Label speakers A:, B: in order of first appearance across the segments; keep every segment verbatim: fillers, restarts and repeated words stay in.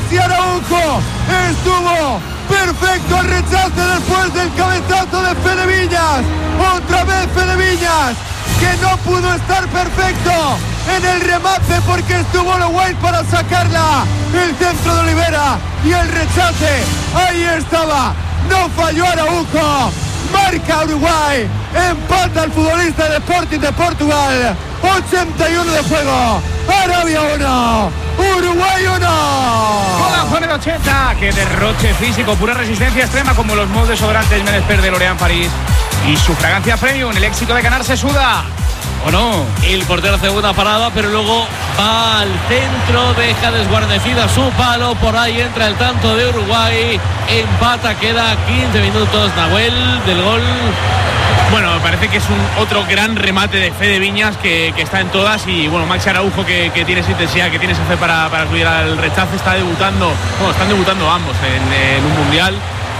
A: Maxi Araujo estuvo perfecto el rechace después del cabezazo de Fede Viñas. Otra vez Fede Viñas, que no pudo estar perfecto en el remate porque estuvo lo guay para sacarla. El centro de Olivera y el rechace, ahí estaba, no falló Araujo. Marca Uruguay, empata el futbolista de Sporting de Portugal. ochenta y uno de juego, Arabia uno, Uruguay uno.
B: Golazo en el ochenta, que derroche físico, pura resistencia extrema como los moldes sobrantes Menester de L'Oréal París. Y su fragancia premium, el éxito de ganar se suda. ¿O no?
C: El portero hace buena parada, pero luego va al centro, deja desguarnecida su palo, por ahí entra el tanto de Uruguay, empata, queda quince minutos, Nahuel, del gol.
B: Bueno, me parece que es un otro gran remate de Fede Viñas que, que está en todas, y bueno, Maxi Araujo que, que tiene esa intensidad, que tiene ese fe para, para subir al rechace, está debutando, bueno, están debutando ambos en, en un mundial.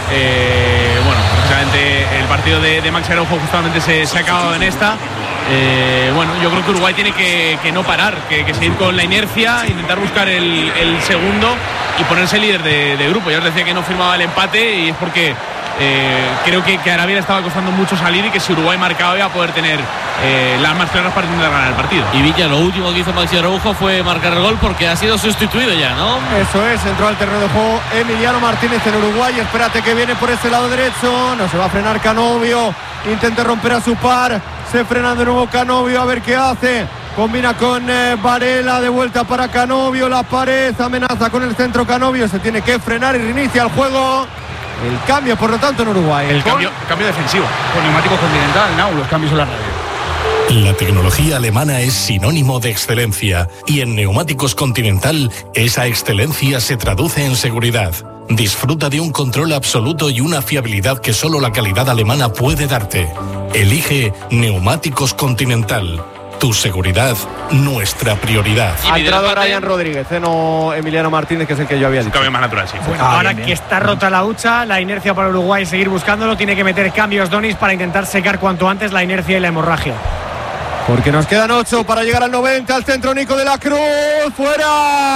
B: Eh, bueno, precisamente el partido de, de Maxi Araujo justamente se, se ha acabado en esta. Eh, bueno, yo creo que Uruguay tiene que, que no parar, que, que seguir con la inercia, intentar buscar el, el segundo y ponerse líder de, de grupo. Ya os decía que no firmaba el empate y es porque eh, creo que, que a Arabia le estaba costando mucho salir y que si Uruguay marcaba iba a poder tener eh, las más claras para intentar ganar el partido.
C: Y Villa, lo último que hizo Maxi Araujo fue marcar el gol porque ha sido sustituido ya, ¿no?
A: Eso es, entró al terreno de juego Emiliano Martínez en Uruguay. Espérate que viene por ese lado derecho, no se va a frenar Canovio, intenta romper a su par, se frena de nuevo Canovio, a ver qué hace. Combina con eh, Varela, de vuelta para Canovio, la pared, amenaza con el centro Canovio, se tiene que frenar y reinicia el juego. El cambio, por lo tanto, en Uruguay.
B: El cambio, cambio defensivo. Con neumáticos Continental, no, los cambios en la radio.
D: La tecnología alemana es sinónimo de excelencia y en Neumáticos Continental esa excelencia se traduce en seguridad. Disfruta de un control absoluto y una fiabilidad que solo la calidad alemana puede darte. Elige Neumáticos Continental. Tu seguridad, nuestra prioridad.
A: Ha entrado Brian Rodríguez, ¿eh? No Emiliano Martínez, que es el que yo había dicho.
B: Cambio más natural, sí.
E: Bueno,
B: ah,
E: ahora
B: bien,
E: que
B: bien.
E: está rota la hucha, la inercia para Uruguay es seguir buscándolo, tiene que meter cambios Donis para intentar secar cuanto antes la inercia y la hemorragia.
A: Porque nos quedan ocho para llegar al noventa, al centro Nico de la Cruz, fuera.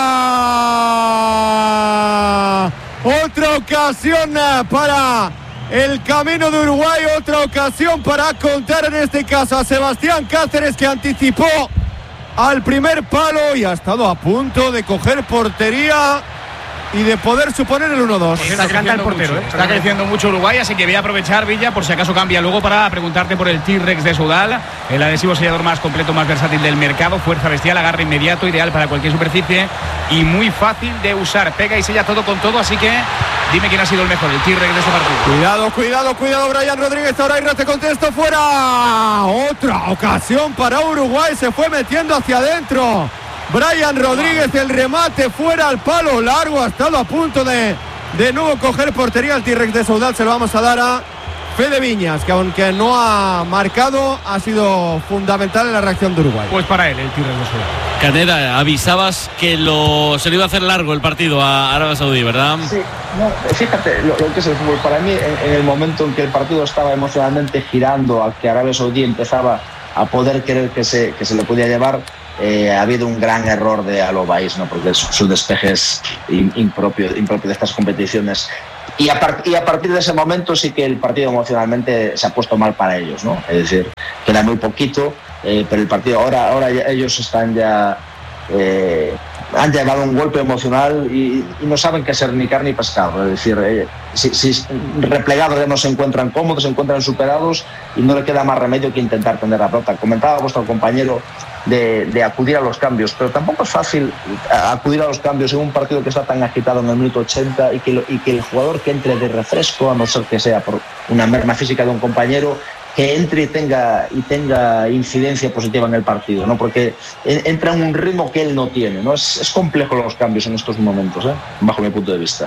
A: Otra ocasión para el camino de Uruguay, otra ocasión para contar en este caso a Sebastián Cáceres, que anticipó al primer palo y ha estado a punto de coger portería y de poder suponer el uno dos.
B: Está creciendo el portero, mucho, ¿eh? Está creciendo mucho Uruguay, así que voy a aprovechar, Villa, por si acaso cambia luego, para preguntarte por el T-Rex de Soudal, el adhesivo sellador más completo, más versátil del mercado, fuerza bestial, agarre inmediato, ideal para cualquier superficie y muy fácil de usar. Pega y sella todo con todo, así que dime quién ha sido el mejor, el T-Rex de este partido.
A: Cuidado, cuidado, cuidado, Brian Rodríguez, ahora Irra te contesto, fuera. Otra ocasión para Uruguay, se fue metiendo hacia adentro Brian Rodríguez, el remate fuera al palo largo, ha estado a punto de de nuevo coger portería. El T-Rex de Soudal se lo vamos a dar a Fede Viñas, que aunque no ha marcado, ha sido fundamental en la reacción de Uruguay.
B: Pues para él, el T-Rex de Soudal.
C: Caneda, avisabas que lo, se le iba a hacer largo el partido a Arabia Saudí, ¿verdad?
F: Sí, no, fíjate lo, lo que es el fútbol. Para mí, en, en el momento en que el partido estaba emocionalmente girando, a que Arabia Saudí empezaba a poder creer que se, que se le podía llevar, Eh, ha habido un gran error de Alobais, ¿no? Porque su, su despeje es impropio, impropio de estas competiciones. Y a, part, y a partir de ese momento sí que el partido emocionalmente se ha puesto mal para ellos, ¿no? Es decir, queda muy poquito, eh, pero el partido ahora, ahora ya, ellos están ya eh, han llevado un golpe emocional y, y no saben qué ser ni carne ni pescado. Es decir, eh, si, si replegados ya no se encuentran cómodos, se encuentran superados y no le queda más remedio que intentar tener la pelota. Comentaba vuestro compañero De, de acudir a los cambios, pero tampoco es fácil acudir a los cambios en un partido que está tan agitado en el minuto ochenta y que, lo, y que el jugador que entre de refresco, a no ser que sea por una merma física de un compañero, que entre y tenga, y tenga incidencia positiva en el partido, ¿no? Porque entra en un ritmo que él no tiene, ¿no? Es, es complejo los cambios en estos momentos, ¿eh? Bajo mi punto de vista.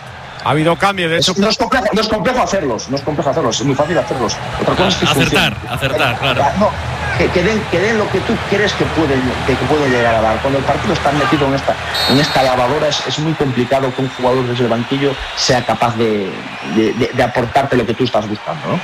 A: Ha habido cambios, de hecho.
F: Es, no, es complejo, no es complejo hacerlos, no es complejo hacerlos, es muy fácil hacerlos. Otra cosa es que
C: acertar,
F: funcione.
C: acertar, claro.
F: No, que, que, den, que den lo que tú crees que pueden, que, que pueden llegar a dar. Cuando el partido está metido en esta, en esta lavadora, es, es muy complicado que un jugador desde el banquillo sea capaz de, de, de, de aportarte lo que tú estás buscando, ¿no?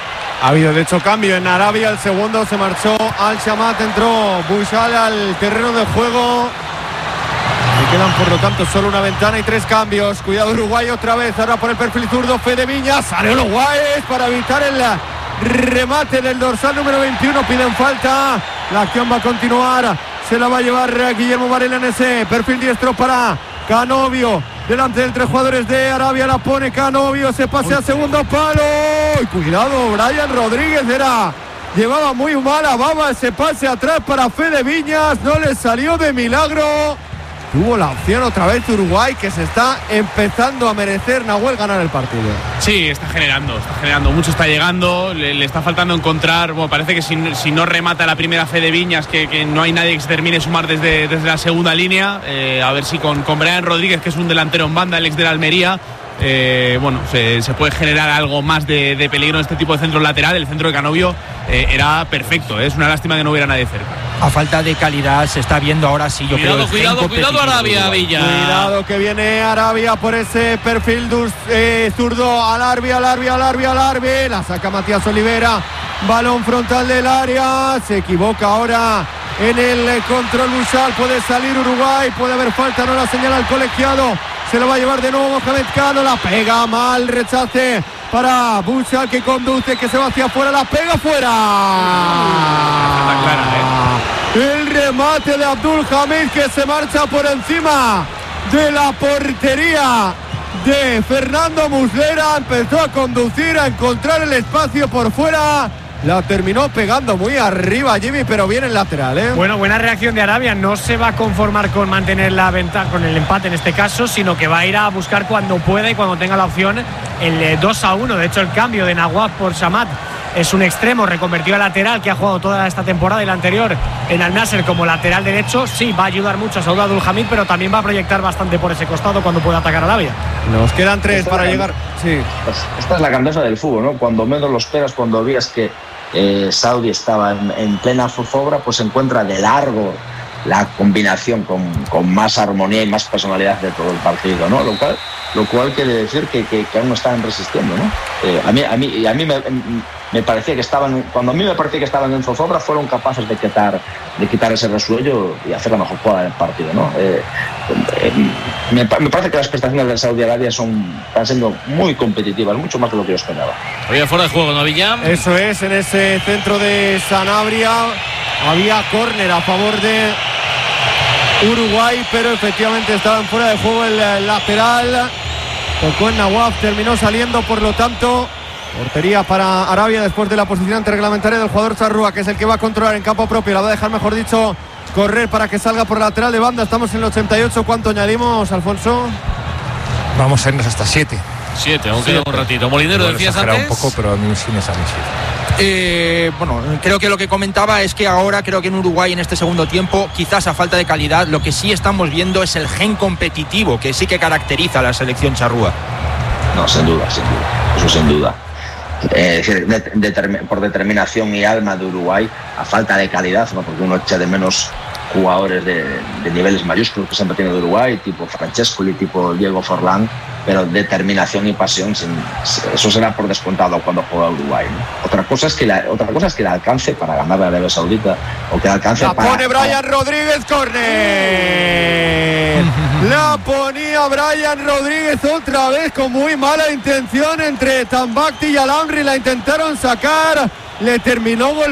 A: Ha habido de hecho cambio en Arabia, el segundo se marchó Al Shamat, entró Bouchal al terreno de juego. quedan por lo tanto solo una ventana y tres cambios. Cuidado Uruguay otra vez, ahora por el perfil zurdo Fede Viñas, sale Uruguay para evitar el remate del dorsal número veintiuno, piden falta, la acción va a continuar, se la va a llevar Guillermo Varela en ese perfil diestro para Canovio, delante de tres jugadores de Arabia, la pone Canovio, se pasea a segundo palo, y cuidado Brian Rodríguez, era... llevaba muy mala baba ese pase atrás para Fede Viñas, no le salió de milagro. Tuvo la opción otra vez Uruguay, que se está empezando a merecer, Nahuel, ganar el partido.
B: Sí, está generando, está generando, mucho está llegando, le, le está faltando encontrar, bueno, parece que si, si no remata la primera Fede Viñas, que, que no hay nadie que se termine de sumar desde, desde la segunda línea, eh, a ver si con, con Brian Rodríguez, que es un delantero en banda, el ex de la Almería, Eh, bueno, se, se puede generar algo más de, de peligro en este tipo de centro lateral. El centro de Canovio eh, era perfecto, ¿eh? Es una lástima que no hubiera nadie cerca.
G: A falta de calidad se está viendo ahora sí, yo
C: cuidado,
G: creo.
C: Cuidado, cuidado, Arabia, Villa.
A: Cuidado que viene Arabia por ese perfil dus, eh, zurdo, Alarbi, Alarbi, Alarbi, Alarbi, la saca Matías Olivera, balón frontal del área, se equivoca ahora en el control Bushal, puede salir Uruguay, puede haber falta, no la señala el colegiado. Se lo va a llevar de nuevo Mohamed Cano, la pega mal, rechace para Bushal, que conduce, que se va hacia afuera, la pega fuera.
B: Está clara, ¿eh?
A: El remate de Abdul Hamid, que se marcha por encima de la portería de Fernando Muslera, empezó a conducir, a encontrar el espacio por fuera. La terminó pegando muy arriba Jimmy, pero bien el lateral, ¿eh?
E: Bueno, buena reacción de Arabia. No se va a conformar con mantener la ventaja, con el empate en este caso, sino que va a ir a buscar cuando pueda y cuando tenga la opción el dos a uno. De hecho, el cambio de Nawaf por Samad es un extremo reconvertido a lateral, que ha jugado toda esta temporada y la anterior en Al Nassr como lateral derecho. Sí, va a ayudar mucho a Saud Abdul Hamid, pero también va a proyectar bastante por ese costado cuando pueda atacar a Arabia.
A: Nos quedan tres
F: esta
A: para
F: la,
A: llegar. Sí.
F: Esta es la grandeza del fútbol, ¿no? Cuando menos lo esperas, cuando veías que eh, Saudi estaba en, en plena zozobra, pues se encuentra de largo la combinación con, con más armonía y más personalidad de todo el partido, ¿no? Lo cual, lo cual quiere decir que, que, que aún no están resistiendo, ¿no? Eh, a mí, a mí, a mí me, me parecía que estaban, cuando a mí me parecía que estaban en zozobra, fueron capaces de quitar, de quitar ese resuello y hacer la mejor jugada del partido, ¿no? Eh, eh, me, me parece que las prestaciones de Saudi Arabia son, están siendo muy competitivas, mucho más de lo que yo esperaba.
C: Había fuera de juego, ¿no, Villa?
A: Eso es, en ese centro de Sanabria había córner a favor de Uruguay, pero efectivamente estaba fuera de juego el, el lateral. Tocó en Nawaf, terminó saliendo, por lo tanto, portería para Arabia después de la posición antirreglamentaria del jugador Charrúa, que es el que va a controlar en campo propio. La va a dejar, mejor dicho, correr para que salga por lateral de banda. Estamos en el ochenta y ocho. ¿Cuánto añadimos, Alfonso?
G: Vamos a irnos hasta siete.
C: Siete, aún queda un ratito. Molinero,
G: Igual
C: decías
G: exagerado
C: antes.
G: un poco, pero a mí sí me sale siete.
H: Eh, bueno, creo que lo que comentaba es que ahora creo que en Uruguay en este segundo tiempo, quizás a falta de calidad, lo que sí estamos viendo es el gen competitivo que sí que caracteriza a la selección charrúa.
F: No, sin duda, sin duda, eso sin duda. Eh, de, de, de, por determinación y alma de Uruguay, a falta de calidad, ¿no? Porque uno echa de menos jugadores de, de niveles mayúsculos que siempre tiene de Uruguay, tipo Francescoli, tipo Diego Forlán, pero determinación y pasión, sin, eso será por descontado cuando juega Uruguay, ¿no? Otra cosa es que la, otra cosa es que le alcance para ganar a Arabia Saudita, o que le alcance
A: la
F: para...
A: pone Brian Rodríguez, córner. La ponía Brian Rodríguez otra vez con muy mala intención entre Tambacti y Alamri, la intentaron sacar, le terminó